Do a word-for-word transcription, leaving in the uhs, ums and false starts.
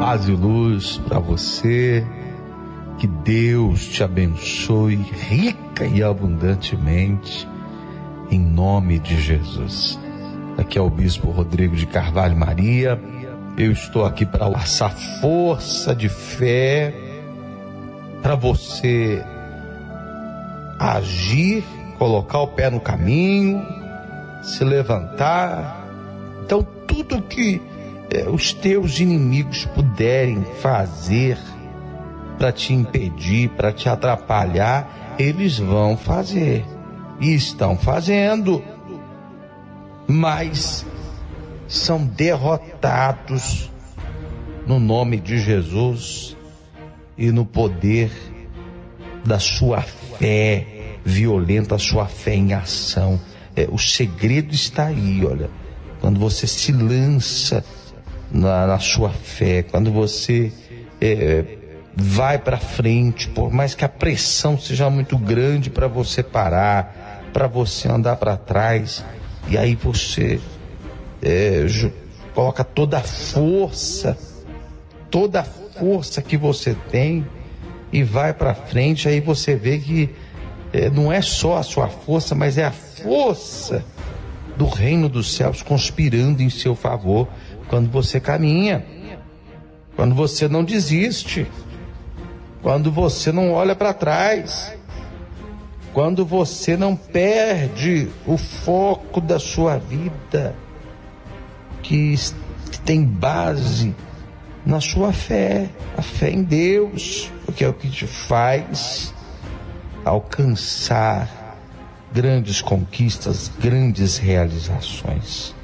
Paz e luz para você, que Deus te abençoe rica e abundantemente, em nome de Jesus. Aqui é o Bispo Rodrigo de Carvalho Maria. Eu estou aqui para passar força de fé para você agir, colocar o pé no caminho, se levantar. Então, tudo que eh, os teus inimigos puderem fazer para te impedir, para te atrapalhar, eles vão fazer e estão fazendo, mas são derrotados no nome de Jesus e no poder da sua fé violenta, a sua fé em ação. É, o segredo está aí, olha, quando você se lança na, na sua fé, quando você é, vai para frente, por mais que a pressão seja muito grande para você parar, para você andar para trás, e aí você é, coloca toda a força, toda a força que você tem e vai para frente. Aí você vê que é, não é só a sua força, mas é a força do reino dos céus conspirando em seu favor quando você caminha, quando você não desiste, quando você não olha para trás, quando você não perde o foco da sua vida, que tem base na sua fé, a fé em Deus, porque é o que te faz alcançar grandes conquistas, grandes realizações.